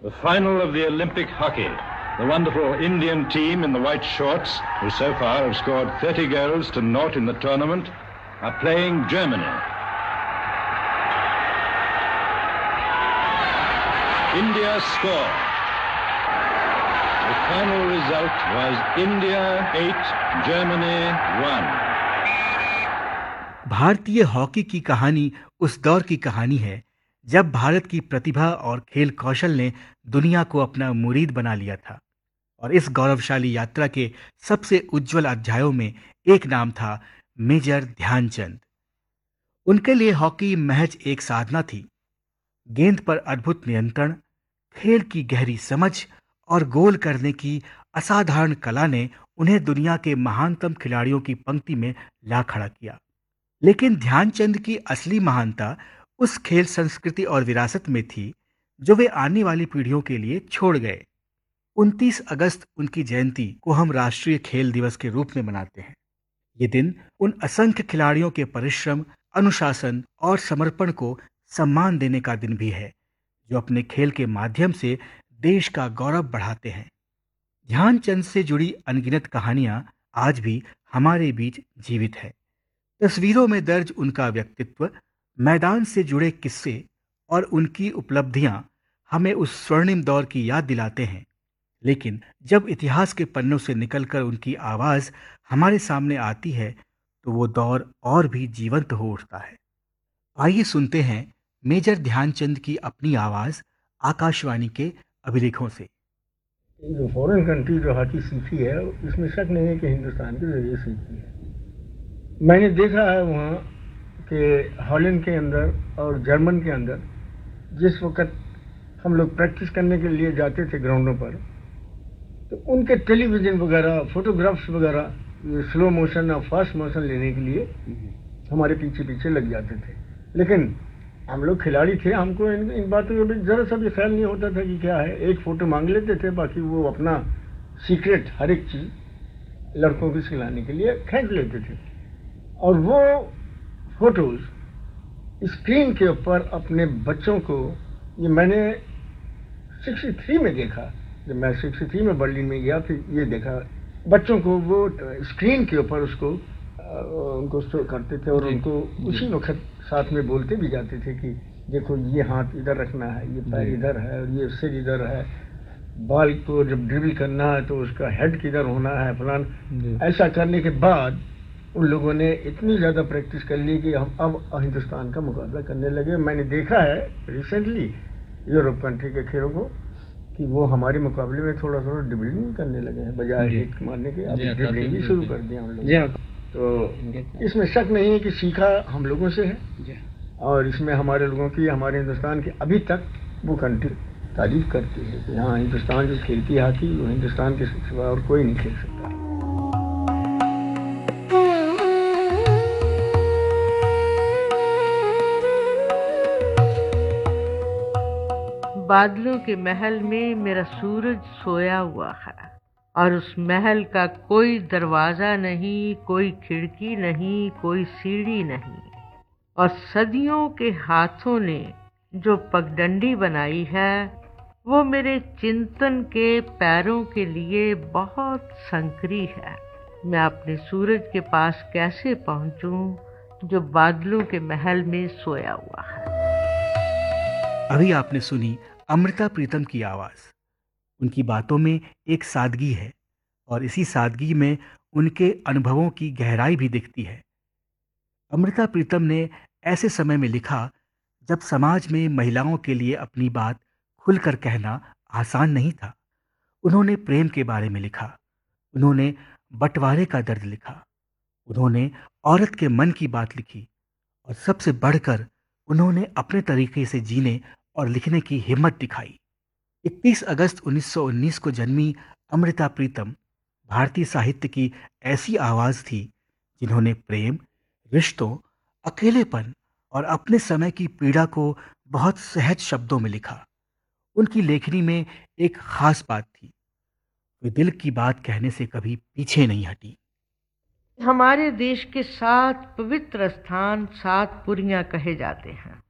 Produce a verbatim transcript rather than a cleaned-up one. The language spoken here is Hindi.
The final of the Olympic hockey. The wonderful Indian team in the white shorts, who so far have scored thirty goals to naught in the tournament, are playing Germany. India score. The final result was India eight, Germany one. भारतीय हॉकी की कहानी उस दौर की कहानी है जब भारत की प्रतिभा और खेल कौशल ने दुनिया को अपना मुरीद बना लिया था। और इस गौरवशाली यात्रा के सबसे उज्जवल अध्यायों में एक नाम था मेजर ध्यानचंद। उनके लिए हॉकी महज एक साधना थी। गेंद पर अद्भुत नियंत्रण, खेल की गहरी समझ और गोल करने की असाधारण कला ने उन्हें दुनिया के महानतम खिलाड़ियों की पंक्ति में ला खड़ा किया। लेकिन ध्यानचंद की असली महानता उस खेल संस्कृति और विरासत में थी जो वे आने वाली पीढ़ियों के लिए छोड़ गए। उनतीस अगस्त उनकी जयंती को हम राष्ट्रीय खेल दिवस के रूप में मनाते हैं। ये दिन उन असंख्य खिलाड़ियों के परिश्रम, अनुशासन और समर्पण को सम्मान देने का दिन भी है जो अपने खेल के माध्यम से देश का गौरव बढ़ाते हैं। ध्यानचंद से जुड़ी अनगिनत कहानियां आज भी हमारे बीच जीवित है। तस्वीरों में दर्ज उनका व्यक्तित्व, मैदान से जुड़े किस्से और उनकी उपलब्धियां हमें उस स्वर्णिम दौर की याद दिलाते हैं। लेकिन जब इतिहास के पन्नों से निकलकर उनकी आवाज हमारे सामने आती है तो वो दौर और भी जीवंत हो उठता है। आइए सुनते हैं मेजर ध्यानचंद की अपनी आवाज आकाशवाणी के अभिलेखों से। जो फॉरेन कंट्री जो हॉकी सीखी है इसमें शक नहीं है कि हिंदुस्तान के जरिए सीखी है। मैंने देखा है वहाँ कि हॉलैंड के अंदर और जर्मन के अंदर जिस वक्त हम लोग प्रैक्टिस करने के लिए जाते थे ग्राउंडों पर, तो उनके टेलीविज़न वगैरह, फोटोग्राफ्स वगैरह, ये स्लो मोशन और फास्ट मोशन लेने के लिए हमारे पीछे पीछे लग जाते थे। लेकिन हम लोग खिलाड़ी थे, हमको इन, इन बातों का भी ज़रा सा भी ख्याल नहीं होता था कि क्या है। एक फ़ोटो मांग लेते थे, बाकी वो अपना सीक्रेट हर एक चीज़ लड़कों को सिलाने के लिए खींच लेते थे। और वो फोटोज़ स्क्रीन के ऊपर अपने बच्चों को, ये मैंने तिरसठ में देखा, जब मैं तिरसठ में बर्लिन में गया फिर ये देखा बच्चों को वो स्क्रीन के ऊपर उसको उनको शो करते थे और उनको उसी वक्त साथ में बोलते भी जाते थे कि देखो ये हाथ इधर रखना है, ये पैर इधर है और ये सिर इधर है, बॉल को जब ड्रिबल करना है तो उसका हेड किधर होना है फलान। ऐसा करने के बाद उन लोगों ने इतनी ज़्यादा प्रैक्टिस कर ली कि हम अब हिंदुस्तान का मुकाबला करने लगे। मैंने देखा है रिसेंटली यूरोप कंट्री के खेलों को कि वो हमारे मुकाबले में थोड़ा थोड़ा ड्रिबलिंग करने लगे हैं, बजाय हिट मारने के अब ड्रिबलिंग भी शुरू कर दिया हम लोग। तो इसमें शक नहीं है कि सीखा हम लोगों से है और इसमें हमारे लोगों की, हमारे हिंदुस्तान की अभी तक वो कंट्री तारीफ करती है कि हाँ, हिंदुस्तान जो खेलती है हॉकी वो हिंदुस्तान के सिवा और कोई नहीं खेल सकता। बादलों के महल में मेरा सूरज सोया हुआ है और उस महल का कोई दरवाज़ा नहीं, कोई खिड़की नहीं, कोई सीढ़ी नहीं, और सदियों के हाथों ने जो पगडंडी बनाई है वो मेरे चिंतन के पैरों के लिए बहुत संकरी है। मैं अपने सूरज के पास कैसे पहुंचूं जो बादलों के महल में सोया हुआ है। अभी आपने सुनी अमृता प्रीतम की आवाज। उनकी बातों में एक सादगी है और इसी सादगी में उनके अनुभवों की गहराई भी दिखती है। अमृता प्रीतम ने ऐसे समय में लिखा जब समाज में महिलाओं के लिए अपनी बात खुलकर कहना आसान नहीं था। उन्होंने प्रेम के बारे में लिखा, उन्होंने बंटवारे का दर्द लिखा, उन्होंने औरत के मन की बात लिखी और सबसे बढ़कर उन्होंने अपने तरीके से जीने और लिखने की हिम्मत दिखाई। इकतीस अगस्त उन्नीस सौ उन्नीस को जन्मी अमृता प्रीतम भारतीय साहित्य की ऐसी आवाज़ थी जिन्होंने प्रेम, रिश्तों, अकेलेपन और अपने समय की पीड़ा को बहुत सहज शब्दों में लिखा। उनकी लेखनी में एक खास बात थी, वे दिल की बात कहने से कभी पीछे नहीं हटी। हमारे देश के सात पवित्र स्थान सात पुरियां कहे जाते हैं।